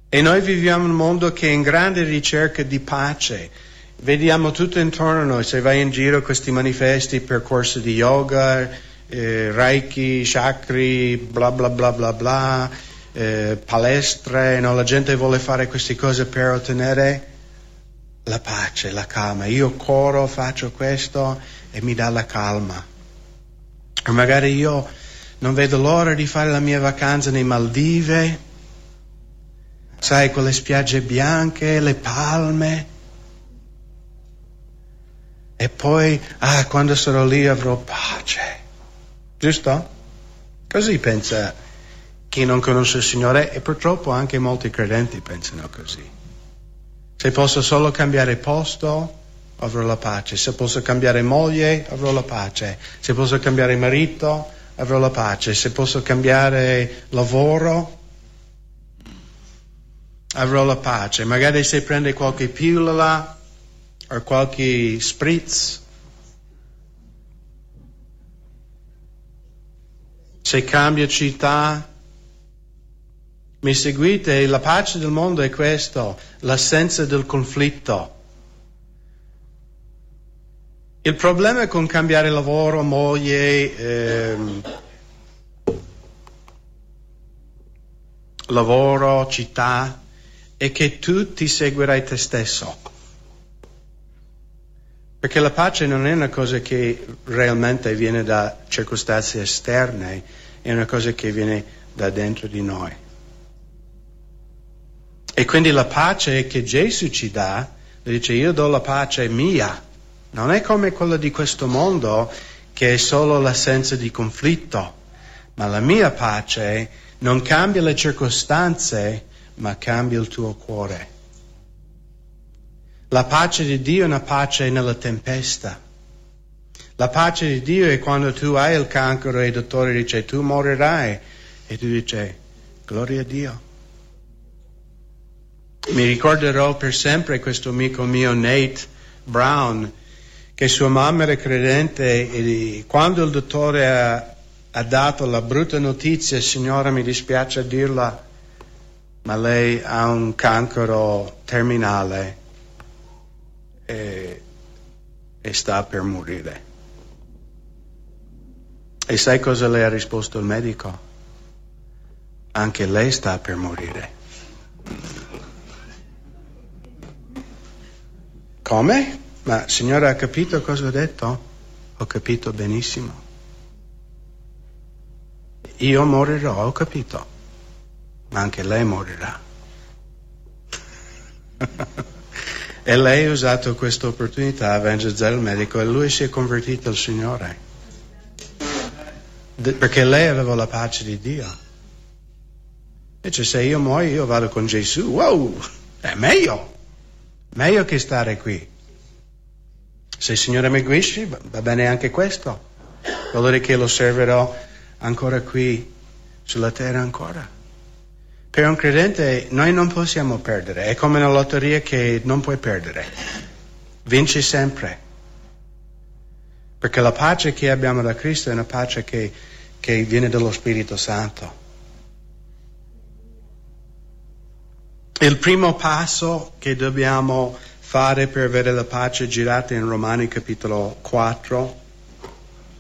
E noi viviamo in un mondo che è in grande ricerca di pace. Vediamo tutto intorno a noi, se vai in giro questi manifesti, percorsi di yoga, reiki, chakri, bla bla bla bla bla, palestre, no? La gente vuole fare queste cose per ottenere la pace, la calma. Io corro, faccio questo e mi dà la calma. O magari io non vedo l'ora di fare la mia vacanza nei Maldive, sai, con le spiagge bianche, le palme. E poi, quando sarò lì avrò pace. Giusto? Così pensa chi non conosce il Signore, e purtroppo anche molti credenti pensano così. Se posso solo cambiare posto, avrò la pace. Se posso cambiare moglie, avrò la pace. Se posso cambiare marito, avrò la pace. Se posso cambiare lavoro, avrò la pace. Magari se prende qualche pillola o qualche spritz, se cambia città, mi seguite? La pace del mondo è questo, l'assenza del conflitto. Il problema con cambiare lavoro, moglie, lavoro, città, è che tu ti seguirai te stesso. Perché la pace non è una cosa che realmente viene da circostanze esterne, è una cosa che viene da dentro di noi. E quindi la pace che Gesù ci dà, dice io do la pace mia, non è come quella di questo mondo che è solo l'assenza di conflitto, ma la mia pace non cambia le circostanze, ma cambia il tuo cuore. La pace di Dio è una pace nella tempesta. La pace di Dio è quando tu hai il cancro e il dottore dice tu morirai e tu dici gloria a Dio. Mi ricorderò per sempre questo amico mio Nate Brown, che sua mamma era credente e quando il dottore ha dato la brutta notizia, signora mi dispiace dirla, ma lei ha un cancro terminale e sta per morire. E sai cosa le ha risposto il medico? Anche lei sta per morire. Come? Ma signora ha capito cosa ho detto? Ho capito benissimo. Io morirò, ho capito, ma anche lei morirà. E lei ha usato questa opportunità a evangelizzare il medico e lui si è convertito al Signore. Perché lei aveva la pace di Dio. Invece se io muoio io vado con Gesù, wow, è meglio che stare qui. Se il Signore mi guisce, va bene anche questo. Vuol dire che lo servirò ancora qui sulla terra ancora. Per un credente noi non possiamo perdere, è come una lotteria che non puoi perdere, vinci sempre. Perché la pace che abbiamo da Cristo è una pace che viene dallo Spirito Santo. Il primo passo che dobbiamo fare per avere la pace girata in Romani capitolo 4